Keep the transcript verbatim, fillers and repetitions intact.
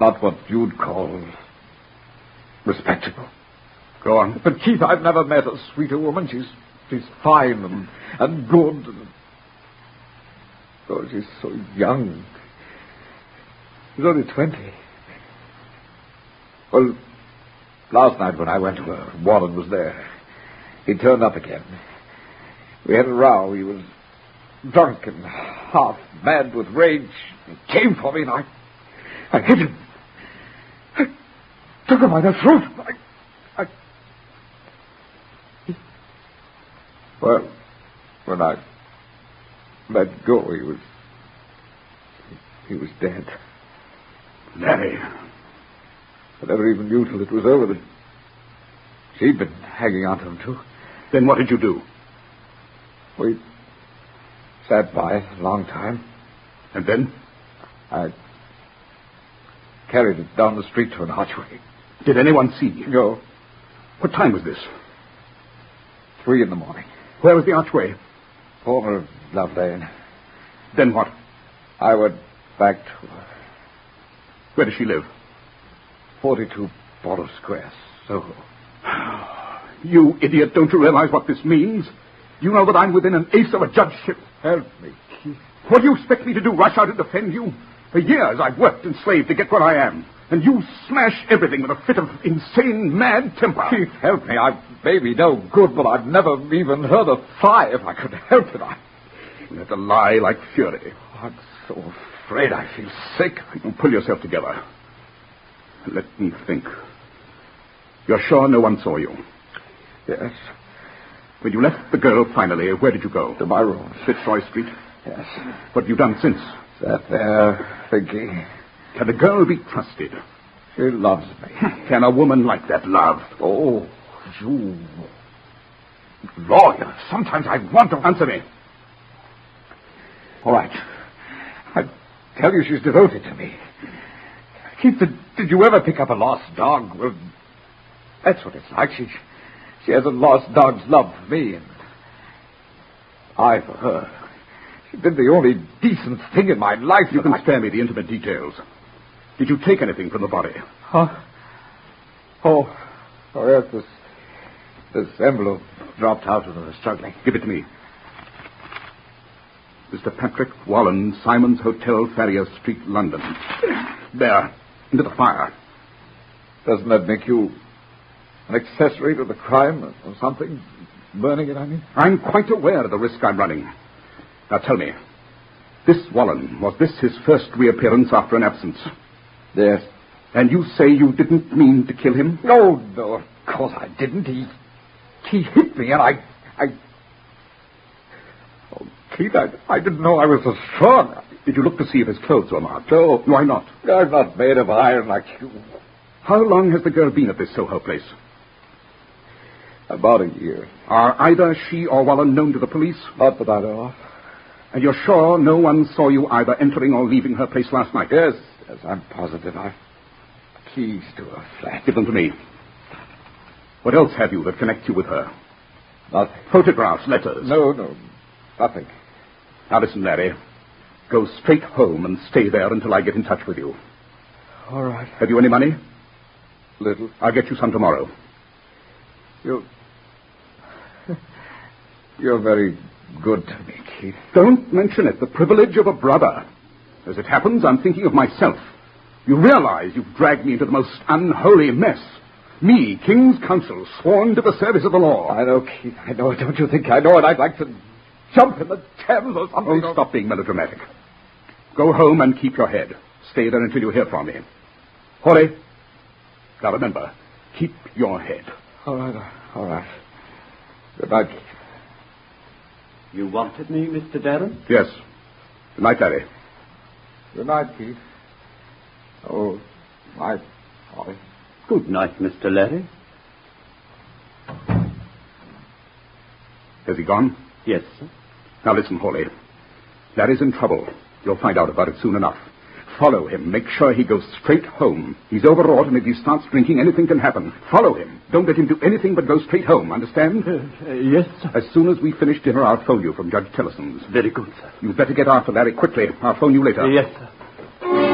not what you'd call respectable. Go on. But, Keith, I've never met a sweeter woman. She's she's fine and, and good. And, oh, she's so young. She's only twenty. Well, last night when I went to her, Warren was there. He turned up again. We had a row. He was drunk and half mad with rage. He came for me and I, I hit him. I took him by the throat. I, I... He... Well, when I let go, he was, he was dead. Larry. I never even knew till it was over that she'd been hanging on to him, too. Then what did you do? We sat by a long time. And then? I carried it down the street to an archway. Did anyone see you? No. What time was this? Three in the morning. Where was the archway? Corner of Love Lane. Then what? I went back to her. Where does she live? forty-two Border Square, Soho. You idiot, don't you realize what this means? You know that I'm within an ace of a judgeship. Help me, Keith. What do you expect me to do, rush out and defend you? For years I've worked and slaved to get where I am. And you smash everything with a fit of insane, mad temper. Keith, help me. I may be no good, but I've never even heard a sigh. If I could help it, I... You have to lie like fury. Oh, I'm so afraid I feel sick. You pull yourself together. Let me think. You're sure no one saw you? Yes. When you left the girl finally, where did you go? To my room. Fitzroy Street? Yes. What have you done since? Sat there, thinking. Can a girl be trusted? She loves me. Can a woman like that love? Oh, you... lawyer. Sometimes I want to... Answer me. All right. I tell you she's devoted to me. Keith, did, did you ever pick up a lost dog? Well, that's what it's like. She, she has a lost dog's love for me, and I for her. She did the only decent thing in my life. You can I... spare me the intimate details. Did you take anything from the body? Huh? Oh, oh yes, this, this envelope dropped out when I was struggling. Give it to me. Mister Patrick Wallen, Simon's Hotel, Farrier Street, London. There, into the fire. Doesn't that make you an accessory to the crime or something? Burning it, I mean? I'm quite aware of the risk I'm running. Now tell me, this Wallen, was this his first reappearance after an absence? Yes. And you say you didn't mean to kill him? No, no, of course I didn't. He, he hit me and I, I... Oh, Keith, I, I didn't know I was so strong. Did you look to see if his clothes were marked? No. Why not? I'm not made of iron like you. How long has the girl been at this Soho place? About a year. Are either she or Wallen known to the police? Not that I know of. And you're sure no one saw you either entering or leaving her place last night? Yes, yes, I'm positive. I've keys to her flat. Give them to me. What else have you that connects you with her? Nothing. Photographs, letters? No, no, nothing. Now listen, Larry. Go straight home and stay there until I get in touch with you. All right. Have you any money? Little. I'll get you some tomorrow. You... You're very good to me, Keith. Don't mention it. The privilege of a brother. As it happens, I'm thinking of myself. You realize you've dragged me into the most unholy mess. Me, King's Counsel, sworn to the service of the law. I know, Keith. I know it. Don't you think I know it? I'd like to jump in the Thames or something. Oh, stop being melodramatic. Go home and keep your head. Stay there until you hear from me. Holly, now remember, keep your head. All right, all right. Good night, Keith. You wanted me, Mister Darren? Yes. Good night, Larry. Good night, Keith. Oh, night, Holly. Good night, Mister Larry. Has he gone? Yes, sir. Now listen, Holly. Larry's in trouble. You'll find out about it soon enough. Follow him. Make sure he goes straight home. He's overwrought, and if he starts drinking, anything can happen. Follow him. Don't let him do anything but go straight home. Understand? Uh, uh, yes, sir. As soon as we finish dinner, I'll phone you from Judge Tillison's. Very good, sir. You'd better get after Larry quickly. I'll phone you later. Uh, yes, sir.